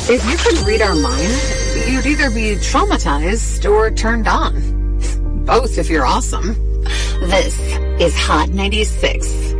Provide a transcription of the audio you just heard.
If you could read our minds, you'd either be traumatized or turned on. Both if you're awesome. This is Hot 96.